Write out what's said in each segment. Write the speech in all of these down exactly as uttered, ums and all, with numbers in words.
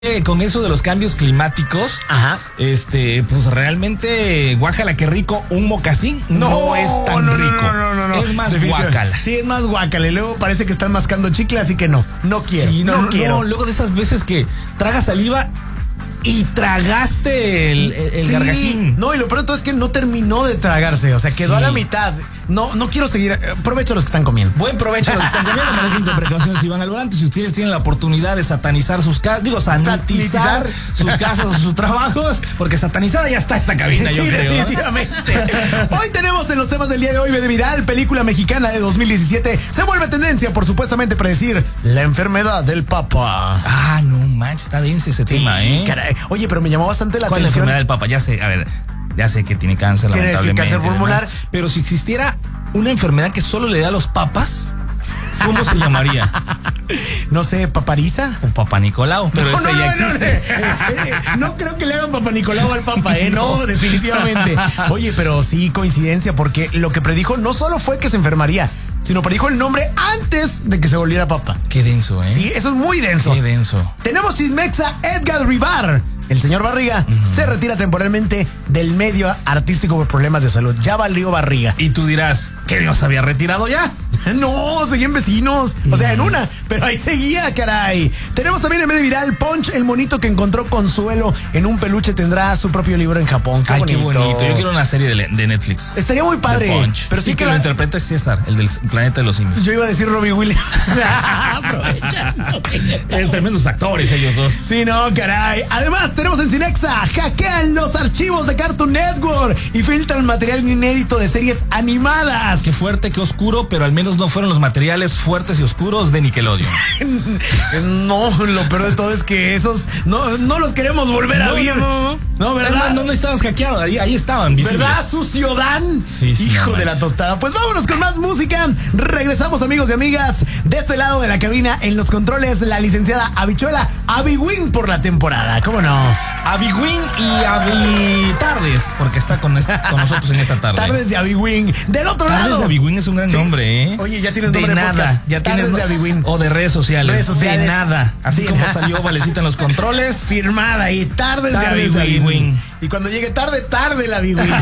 Eh, con eso de los cambios climáticos, Ajá. este, pues realmente, guácala, qué rico, un mocasín no, no es tan no, rico. No, no, no, no, es más guácala. Sí, es más guácala. Y luego parece que están mascando chicle, así que no, no quiero. Sí, no, no, no quiero. No, luego de esas veces que tragas saliva y tragaste el, el, el sí, gargajín. No, y lo peor de todo es que no terminó de tragarse, o sea, quedó sí. a la mitad. No, no quiero seguir. Provecho a los que están comiendo. Buen provecho a los que están comiendo. Manejen con precaución si van al volante. Si ustedes tienen la oportunidad de satanizar sus casas, digo, sanitizar sus casas o sus trabajos, porque satanizada ya está esta cabina, sí, yo creo. Definitivamente. Hoy tenemos en los temas del día de hoy, de viral, película mexicana de dos mil diecisiete. Se vuelve tendencia por supuestamente predecir la enfermedad del Papa. Ah, no manches, está denso ese sí, tema, ¿eh? Caray. Oye, pero me llamó bastante la ¿Cuál atención. ¿Cuál es la enfermedad del Papa? Ya sé, a ver. Ya sé que tiene cáncer, tiene lamentablemente. Tiene cáncer pulmonar. Pero si existiera una enfermedad que solo le da a los papas, ¿cómo se llamaría? No sé, ¿papariza? O Papa Nicolau, pero no, ese no, ya no, existe. No, no, no creo que le hagan Papa Nicolau al Papa, ¿eh? No, no, definitivamente. Oye, pero sí, coincidencia, porque lo que predijo no solo fue que se enfermaría, sino predijo el nombre antes de que se volviera Papa. Qué denso, ¿eh? Sí, eso es muy denso. Qué denso. Tenemos chismexa Edgar Rivar. El señor Barriga uh-huh. se retira temporalmente del medio artístico por problemas de salud. Ya valió barriga. Y tú dirás, ¿que Dios había retirado ya? No, seguían vecinos. O sea, en una, pero ahí seguía, caray. Tenemos también en medio viral Punch, el monito que encontró consuelo en un peluche, tendrá su propio libro en Japón. Qué Ay, bonito. qué bonito. Yo quiero una serie de, de Netflix. Estaría muy padre. Punch. Pero sí y que, que la... lo interprete César, el del planeta de los simios. Yo iba a decir Robbie Williams. Aprovechando. eh, tremendos actores ellos dos. Sí, no, caray. Además, tenemos en Cinexa, hackean los archivos de Cartoon Network y filtran material inédito de series animadas. Qué fuerte, qué oscuro, pero al menos no fueron los materiales fuertes y oscuros de Nickelodeon. No, lo peor de todo es que esos no, no los queremos volver no, a ver. No, no, no, ¿verdad? No, no, no estabas hackeados, ahí, ahí estaban visibles. ¿Verdad, sucio Dan? Sí, sí. Hijo no de la tostada. Pues vámonos con más música. Regresamos, amigos y amigas. De este lado de la cabina, en los controles, la licenciada Habichuela Abby-Win por la temporada. ¿Cómo no? Abby-Win y Abby Tardes, porque está con, esta, con nosotros en esta tarde. Tardes de Abby-Win. Del otro Tardes lado. Tardes de Abby-Win es un gran sí. nombre, ¿eh? Oye, ya tienes de nombre de nada. podcast. Ya Tardes tienes de Abby-Win. O de redes sociales. Redes sociales. De nada. Así de como nada. salió Valecita en los controles. Firmada y Tardes, tardes de Abby-Win. Abby-Win. Y cuando llegue tarde, tarde la Abby-Win.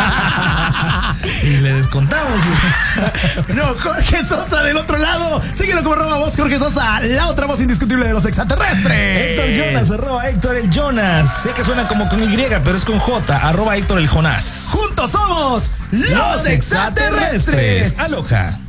Y le descontamos. No, Jorge Sosa del otro lado. Síguelo como arroba voz Jorge Sosa, la otra voz indiscutible de los extraterrestres. Héctor Jonas, arroba Héctor el Jonas. Sé que suena como con Y, pero es con J, arroba Héctor el Jonás. Juntos somos los, los extraterrestres. extraterrestres. Aloha.